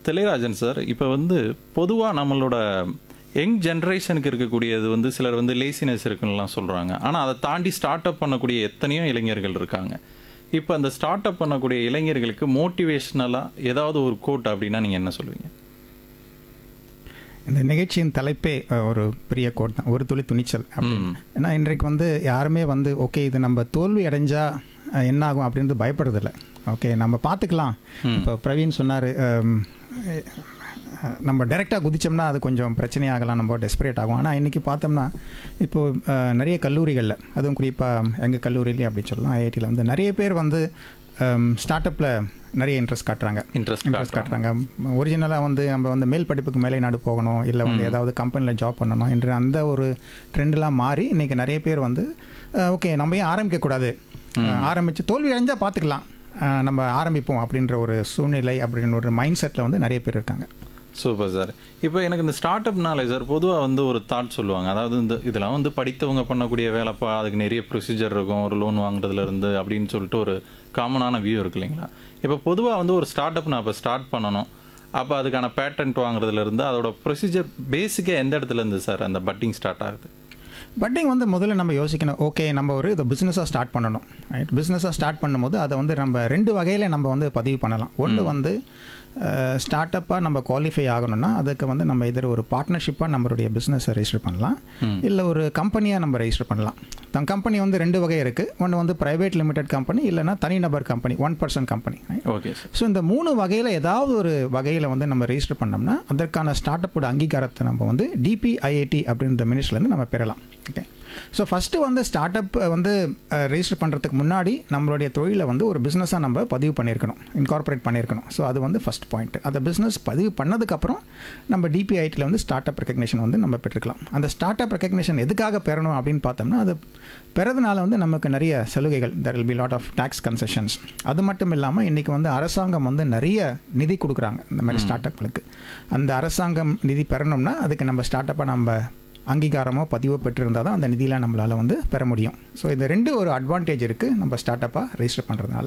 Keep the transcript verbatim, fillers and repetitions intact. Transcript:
தெளிராஜன் sir, இப்போ வந்து பொதுவாக நம்மளோட யங் ஜென்ரேஷனுக்கு இருக்கக்கூடியது வந்து சிலர் வந்து லேசினஸ் இருக்குன்னுலாம் சொல்கிறாங்க. ஆனால் அதை தாண்டி ஸ்டார்ட் அப் பண்ணக்கூடிய எத்தனையோ இளைஞர்கள் இருக்காங்க. இப்போ அந்த ஸ்டார்ட் அப் பண்ணக்கூடிய இளைஞர்களுக்கு மோட்டிவேஷ்னலாக ஏதாவது ஒரு கோட் அப்படின்னா நீங்கள் என்ன சொல்லுவீங்க? இந்த நிகழ்ச்சியின் தலைப்பே ஒரு பெரிய கோட் தான், ஒரு துளி துணிச்சல் அப்படின்னு. ஏன்னா இன்றைக்கு வந்து யாருமே வந்து ஓகே இது நம்ம தோல்வி அடைஞ்சா என்ன ஆகும் அப்படின்றது பயப்படுறதில்ல. ஓகே நம்ம பார்த்துக்கலாம். இப்போ பிரவீன் சொன்னார், நம்ம டைரெக்டாக குதிச்சோம்னா அது கொஞ்சம் பிரச்சனையாகலாம், நம்ம டெஸ்பரேட் ஆகும். ஆனால் இன்றைக்கி பார்த்தோம்னா இப்போது நிறைய கல்லூரிகளில், அதுவும் குறிப்பாக எங்கள் கல்லூரியிலே அப்படின்னு சொல்லலாம், ஐஐடியில் வந்து நிறைய பேர் வந்து ஸ்டார்ட் அப்பில் நிறைய இன்ட்ரெஸ்ட் காட்டுறாங்க இன்ட்ரெஸ்ட் இன்ட்ரெஸ்ட் காட்டுறாங்க ஒரிஜினலாக வந்து நம்ம வந்து மேல் படிப்புக்கு மேலே நாடு போகணும், இல்லை வந்து ஏதாவது கம்பெனியில் ஜாப் பண்ணணும் என்று அந்த ஒரு ட்ரெண்டெலாம் மாறி இன்றைக்கி நிறைய பேர் வந்து ஓகே நம்ம ஏன் ஆரம்பிக்கக்கூடாது, ஆரம்பித்து தோல்வி அடைஞ்சால் பார்த்துக்கலாம், நம்ம ஆரம்பிப்போம் அப்படின்ற ஒரு சூழ்நிலை அப்படின்ற ஒரு மைண்ட் செட்டில் வந்து நிறைய பேர் இருக்காங்க. Super sir. இப்போ எனக்கு இந்த ஸ்டார்ட் அப்னாலே சார் பொதுவாக வந்து ஒரு தாட் சொல்லுவாங்க, அதாவது இந்த இதெல்லாம் வந்து படித்தவங்க பண்ணக்கூடிய வேலைப்பா, அதுக்கு நிறைய ப்ரொசீஜர் இருக்கும், ஒரு லோன் வாங்குறதுலேருந்து அப்படின்னு சொல்லிட்டு ஒரு காமனான வியூ இருக்கு இல்லைங்களா? இப்போ பொதுவாக வந்து ஒரு ஸ்டார்ட் அப் நான் இப்போ ஸ்டார்ட் பண்ணணும், அப்போ அதுக்கான பேட்டன்ட் வாங்குறதுலேருந்து அதோட ப்ரொசீஜர் பேசிக்காக எந்த இடத்துல இருந்து சார் அந்த பட்டிங் ஸ்டார்ட் ஆகுது? பட்டிங் வந்து முதல்ல நம்ம யோசிக்கணும், ஓகே நம்ம ஒரு இதை பிஸ்னஸாக ஸ்டார்ட் பண்ணணும், ரைட்? பிஸ்னஸாக ஸ்டார்ட் பண்ணும்போது அதை வந்து நம்ம ரெண்டு வகையில் நம்ம வந்து பதிவு பண்ணலாம். ஒன்று வந்து ஸ்டார்ட் அப்பாக நம்ம குவாலிஃபை ஆகணும்னா அதுக்கு வந்து நம்ம எதிர ஒரு பார்ட்னர்ஷிப்பாக நம்மளுடைய பிஸ்னஸை ரெஜிஸ்டர் பண்ணலாம், இல்லை ஒரு கம்பெனியாக நம்ம ரெஜிஸ்டர் பண்ணலாம். தன் கம்பெனி வந்து ரெண்டு வகை இருக்குது. ஒன்று வந்து ப்ரைவேட் லிமிடெட் கம்பெனி, இல்லைனா தனிநபர் company, one percent company. Okay. So இந்த மூணு வகையில் ஏதாவது ஒரு வகையில் வந்து நம்ம ரெஜிஸ்டர் பண்ணோம்னா அதற்கான ஸ்டார்ட் அப்போட அங்கீகாரத்தை நம்ம வந்து டிபிஐஐடி அப்படின்ற மினிஸ்ட்லேருந்து நம்ம பெறலாம். ஓகே. ஸோ ஃபஸ்ட்டு வந்து ஸ்டார்ட் அப் வந்து ரெஜிஸ்டர் பண்ணுறதுக்கு முன்னாடி நம்மளுடைய தொழிலை வந்து ஒரு பிஸ்னஸாக நம்ம பதிவு பண்ணியிருக்கணும், இன்கார்பரேட் பண்ணியிருக்கணும். ஸோ அது வந்து ஃபஸ்ட் பாயிண்ட். அந்த பிஸ்னஸ் பதிவு பண்ணதுக்கப்புறம் நம்ம டிபிஐடியில் வந்து ஸ்டார்ட் அப் ரெகக்னேஷன் வந்து நம்ம பெற்றுக்கலாம். அந்த ஸ்டார்ட் அப் ரெகக்னேஷன் எதுக்காக பெறணும் அப்படின்னு பார்த்தோம்னா, அது பெறதுனால வந்து நமக்கு நிறைய சலுகைகள், there will be lot of tax concessions. அது மட்டும் இல்லாமல் இன்றைக்கி வந்து அரசாங்கம் வந்து நிறைய நிதி கொடுக்குறாங்க இந்த மாதிரி ஸ்டார்ட் அப்களுக்கு. அந்த அரசாங்கம் நிதி பெறணும்னா அதுக்கு நம்ம ஸ்டார்ட் அப்பை நம்ம அங்கீகாரமோ பதிவோ பெற்றிருந்தால் தான் அந்த நிதியில் நம்மளால் வந்து பெற முடியும். ஸோ இந்த ரெண்டு ஒரு அட்வான்டேஜ் இருக்குது நம்ம ஸ்டார்ட் அப்பாக ரெஜிஸ்டர் பண்ணுறதுனால.